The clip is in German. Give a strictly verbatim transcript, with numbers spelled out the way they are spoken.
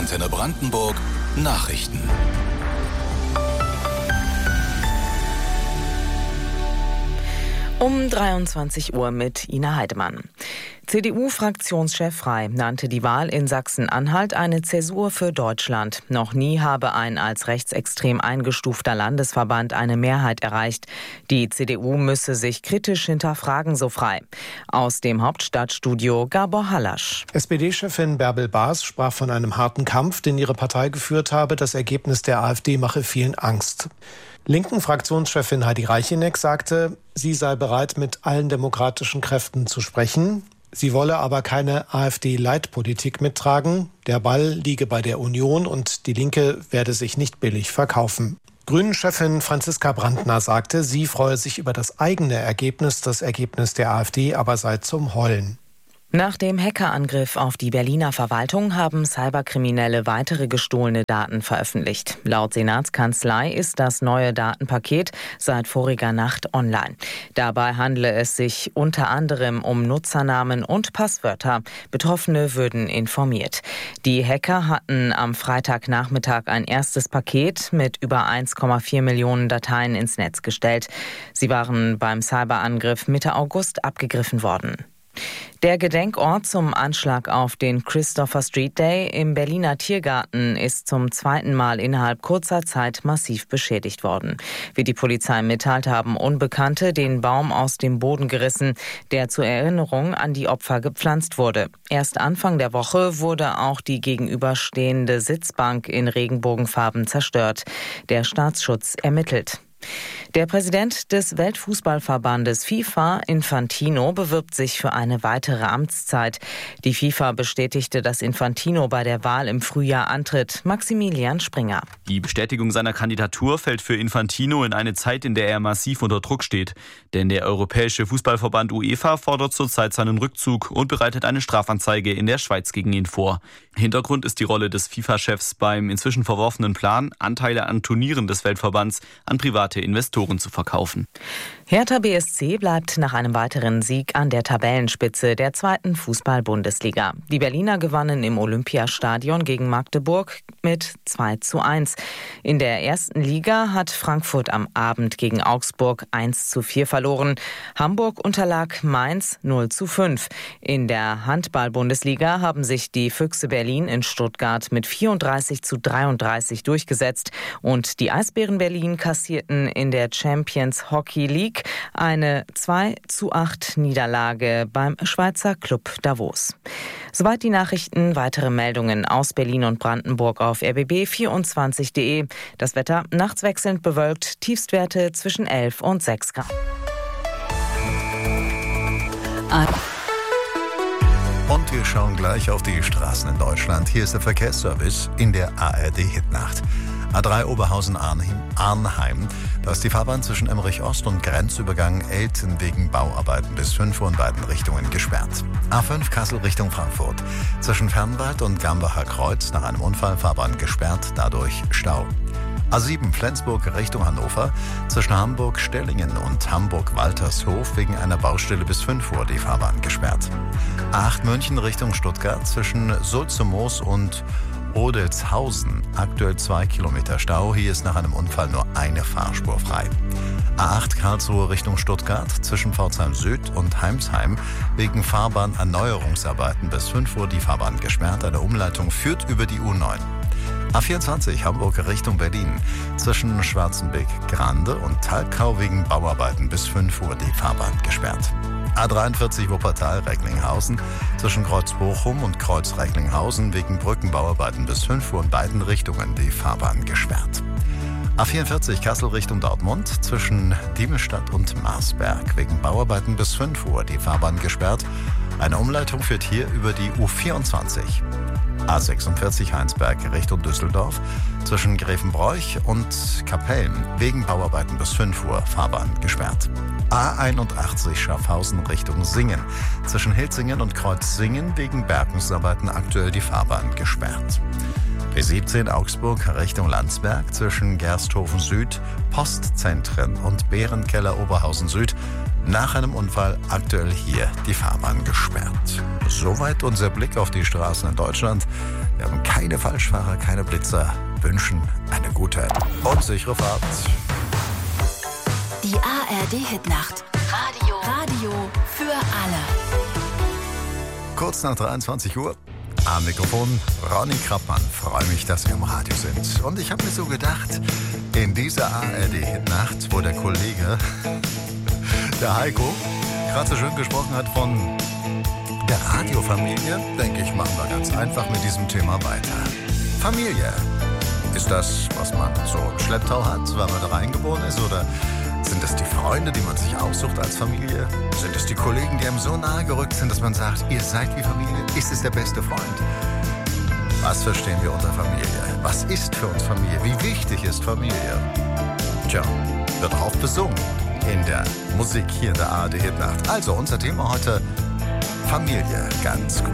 Antenne Brandenburg Nachrichten. Um dreiundzwanzig Uhr mit Ina Heidemann. C D U-Fraktionschef Frey nannte die Wahl in Sachsen-Anhalt eine Zäsur für Deutschland. Noch nie habe ein als rechtsextrem eingestufter Landesverband eine Mehrheit erreicht. Die C D U müsse sich kritisch hinterfragen, so Frey. Aus dem Hauptstadtstudio Gabor Hallasch. S P D-Chefin Bärbel Baas sprach von einem harten Kampf, den ihre Partei geführt habe. Das Ergebnis der AfD mache vielen Angst. Linken Fraktionschefin Heidi Reicheneck sagte, sie sei bereit, mit allen demokratischen Kräften zu sprechen. Sie wolle aber keine AfD-Leitpolitik mittragen. Der Ball liege bei der Union und die Linke werde sich nicht billig verkaufen. Grünen-Chefin Franziska Brandner sagte, sie freue sich über das eigene Ergebnis. Das Ergebnis der AfD aber sei zum Heulen. Nach dem Hackerangriff auf die Berliner Verwaltung haben Cyberkriminelle weitere gestohlene Daten veröffentlicht. Laut Senatskanzlei ist das neue Datenpaket seit voriger Nacht online. Dabei handle es sich unter anderem um Nutzernamen und Passwörter. Betroffene würden informiert. Die Hacker hatten am Freitagnachmittag ein erstes Paket mit über eins Komma vier Millionen Dateien ins Netz gestellt. Sie waren beim Cyberangriff Mitte August abgegriffen worden. Der Gedenkort zum Anschlag auf den Christopher Street Day im Berliner Tiergarten ist zum zweiten Mal innerhalb kurzer Zeit massiv beschädigt worden. Wie die Polizei mitteilt, haben Unbekannte den Baum aus dem Boden gerissen, der zur Erinnerung an die Opfer gepflanzt wurde. Erst Anfang der Woche wurde auch die gegenüberstehende Sitzbank in Regenbogenfarben zerstört. Der Staatsschutz ermittelt. Der Präsident des Weltfußballverbandes FIFA, Infantino, bewirbt sich für eine weitere Amtszeit. Die FIFA bestätigte, dass Infantino bei der Wahl im Frühjahr antritt. Maximilian Springer. Die Bestätigung seiner Kandidatur fällt für Infantino in eine Zeit, in der er massiv unter Druck steht. Denn der Europäische Fußballverband UEFA fordert zurzeit seinen Rückzug und bereitet eine Strafanzeige in der Schweiz gegen ihn vor. Hintergrund ist die Rolle des FIFA-Chefs beim inzwischen verworfenen Plan, Anteile an Turnieren des Weltverbands an private Investoren zu verkaufen. Hertha B S C bleibt nach einem weiteren Sieg an der Tabellenspitze der zweiten Fußball-Bundesliga. Die Berliner gewannen im Olympiastadion gegen Magdeburg mit zwei zu eins. In der ersten Liga hat Frankfurt am Abend gegen Augsburg eins zu vier verloren. Hamburg unterlag Mainz null zu fünf. In der Handball-Bundesliga haben sich die Füchse Berlin in Stuttgart mit vierunddreißig zu dreiunddreißig durchgesetzt und die Eisbären Berlin kassierten in der Champions Hockey League eine zwei zu acht Niederlage beim Schweizer Club Davos. Soweit die Nachrichten. Weitere Meldungen aus Berlin und Brandenburg auf r b b vierundzwanzig punkt d e. Das Wetter nachts wechselnd bewölkt, Tiefstwerte zwischen elf und sechs Grad. Und wir schauen gleich auf die Straßen in Deutschland. Hier ist der Verkehrsservice in der A R D-Hitnacht. A drei Oberhausen-Arnheim. Da ist die Fahrbahn zwischen Emmerich Ost und Grenzübergang Elten wegen Bauarbeiten bis fünf Uhr in beiden Richtungen gesperrt. A fünf Kassel Richtung Frankfurt. Zwischen Fernwald und Gambacher Kreuz nach einem Unfall Fahrbahn gesperrt, dadurch Stau. A sieben Flensburg Richtung Hannover. Zwischen Hamburg-Stellingen und Hamburg-Waltershof wegen einer Baustelle bis fünf Uhr die Fahrbahn gesperrt. A acht München Richtung Stuttgart. Zwischen Sulzemoos und Odelshausen aktuell zwei Kilometer Stau. Hier ist nach einem Unfall nur eine Fahrspur frei. A acht Karlsruhe Richtung Stuttgart zwischen Pforzheim Süd und Heimsheim wegen Fahrbahnerneuerungsarbeiten bis fünf Uhr die Fahrbahn gesperrt. Eine Umleitung führt über die U neun. A vierundzwanzig Hamburg Richtung Berlin zwischen Schwarzenbeck-Grande und Talkau wegen Bauarbeiten bis fünf Uhr die Fahrbahn gesperrt. A dreiundvierzig Wuppertal-Recklinghausen zwischen Kreuz-Bochum und Kreuz-Recklinghausen wegen Brückenbauarbeiten bis fünf Uhr in beiden Richtungen die Fahrbahn gesperrt. A vierundvierzig Kassel Richtung Dortmund zwischen Diemelstadt und Marsberg wegen Bauarbeiten bis fünf Uhr die Fahrbahn gesperrt. Eine Umleitung führt hier über die U vierundzwanzig. A sechsundvierzig Heinsberg Richtung Düsseldorf zwischen Grevenbroich und Kapellen wegen Bauarbeiten bis fünf Uhr Fahrbahn gesperrt. A einundachtzig Schaffhausen Richtung Singen zwischen Hilzingen und Kreuzsingen wegen Bergungsarbeiten aktuell die Fahrbahn gesperrt. B siebzehn Augsburg Richtung Landsberg zwischen Gersthofen Süd, Postzentren und Bärenkeller Oberhausen Süd Nach einem Unfall aktuell hier die Fahrbahn gesperrt. Soweit unser Blick auf die Straßen in Deutschland. Wir haben keine Falschfahrer, keine Blitzer. Wünschen eine gute und sichere Fahrt. Die A R D-Hitnacht. Radio. Radio für alle. Kurz nach dreiundzwanzig Uhr. Am Mikrofon Ronny Krappmann. Freue mich, dass Sie im Radio sind. Und ich habe mir so gedacht, in dieser A R D-Hitnacht, wo der Kollege, der Heiko, gerade so schön gesprochen hat von der Radiofamilie, denke ich, machen wir ganz einfach mit diesem Thema weiter. Familie. Ist das, was man so im Schlepptau hat, weil man da reingeboren ist? Oder sind es die Freunde, die man sich aussucht als Familie? Sind es die Kollegen, die einem so nahe gerückt sind, dass man sagt, ihr seid wie Familie? Ist es der beste Freund? Was verstehen wir unter Familie? Was ist für uns Familie? Wie wichtig ist Familie? Tja, wird oft besungen in der Musik hier in der A R D-Hitnacht. Also unser Thema heute, Familie, ganz